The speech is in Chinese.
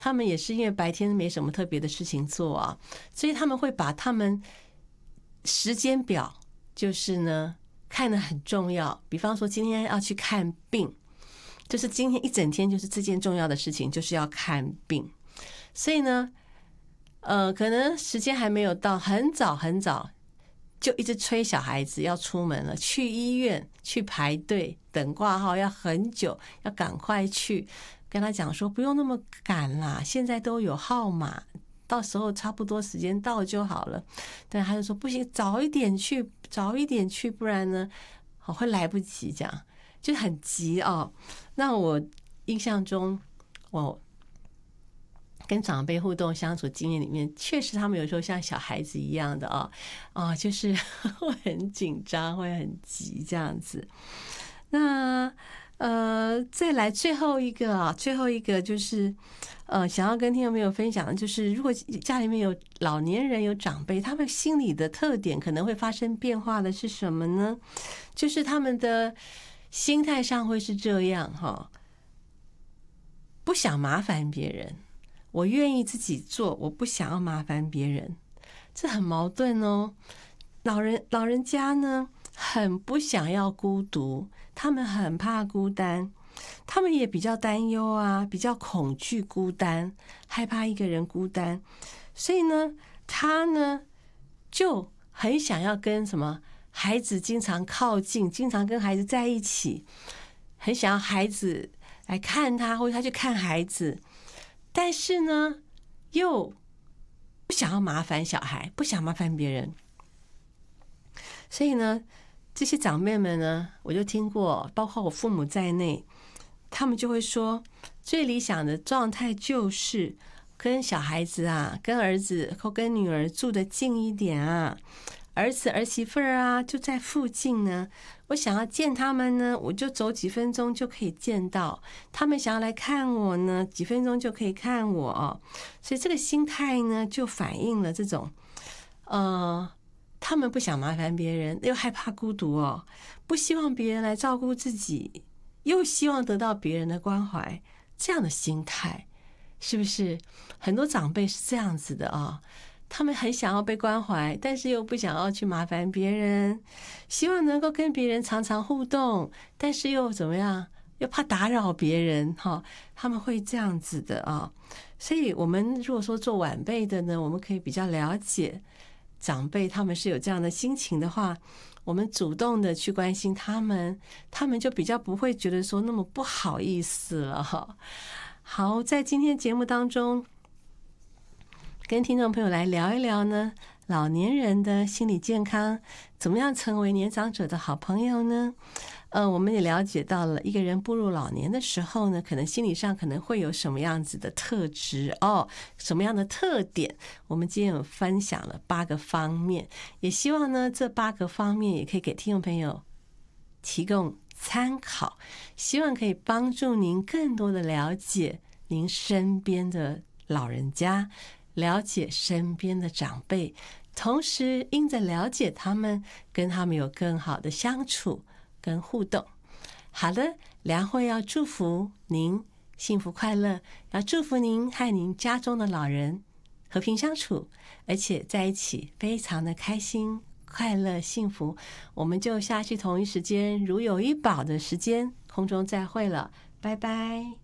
他们也是因为白天没什么特别的事情做啊，所以他们会把他们时间表就是呢看得很重要。比方说今天要去看病，就是今天一整天就是这件重要的事情，就是要看病。所以呢，可能时间还没有到，很早很早就一直催小孩子要出门了，去医院去排队等挂号要很久，要赶快去。跟他讲说不用那么赶啦，现在都有号码，到时候差不多时间到就好了。但他就说不行，早一点去，早一点去，不然呢会来不及，这样就很急哦。那我印象中，我跟长辈互动相处经验里面，确实他们有时候像小孩子一样的就是会很紧张，会很急这样子。那再来最后一个就是想要跟听众朋友分享的就是，如果家里面有老年人有长辈，他们心理的特点可能会发生变化的是什么呢？就是他们的心态上会是这样不想麻烦别人，我愿意自己做，我不想要麻烦别人，这很矛盾哦。老人家呢，很不想要孤独，他们很怕孤单，他们也比较担忧啊，比较恐惧孤单，害怕一个人孤单，所以呢，他呢就很想要跟孩子经常靠近，经常跟孩子在一起，很想要孩子来看他，或者他去看孩子，但是呢，又不想要麻烦小孩，不想麻烦别人。所以呢，这些长辈们呢，我就听过，包括我父母在内，他们就会说，最理想的状态就是跟小孩子啊，跟儿子或跟女儿住得近一点啊，儿子儿媳妇啊就在附近呢，我想要见他们呢，我就走几分钟就可以见到，他们想要来看我呢，几分钟就可以看我所以这个心态呢，就反映了这种他们不想麻烦别人，又害怕孤独不希望别人来照顾自己，又希望得到别人的关怀，这样的心态是不是很多长辈是这样子的他们很想要被关怀，但是又不想要去麻烦别人，希望能够跟别人常常互动，但是又怎么样，又怕打扰别人他们会这样子的所以我们如果说做晚辈的呢，我们可以比较了解长辈他们是有这样的心情的话，我们主动的去关心他们，他们就比较不会觉得说那么不好意思了好，在今天节目当中跟听众朋友来聊一聊呢，老年人的心理健康，怎么样成为年长者的好朋友呢？我们也了解到了一个人步入老年的时候呢，可能心理上可能会有什么样子的特质什么样的特点。我们今天有分享了8个方面，也希望呢这8个方面也可以给听众朋友提供参考，希望可以帮助您更多的了解您身边的老人家，了解身边的长辈，同时因着了解他们，跟他们有更好的相处跟互动。好的，良慧要祝福您幸福快乐，要祝福您和您家中的老人和平相处，而且在一起非常的开心快乐幸福。我们就下去同一时间如有一宝的时间空中再会了，拜拜。